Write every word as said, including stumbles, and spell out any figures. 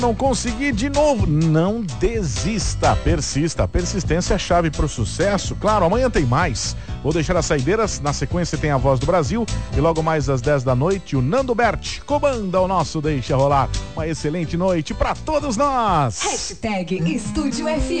Não consegui de novo. Não desista, persista. Persistência é a chave para o sucesso. Claro, amanhã tem mais. Vou deixar as saideiras. Na sequência tem a Voz do Brasil. E logo mais às dez da noite, o Nando Berti comanda o nosso Deixa Rolar. Uma excelente noite para todos nós. Hashtag Estúdio F M.